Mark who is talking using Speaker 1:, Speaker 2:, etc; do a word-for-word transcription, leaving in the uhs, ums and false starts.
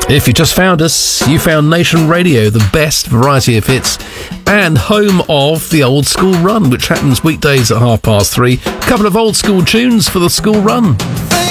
Speaker 1: If you just found us, you found Nation Radio, the best variety of hits and home of the Old School Run, which happens weekdays at half past three. A couple of old school tunes for the school run.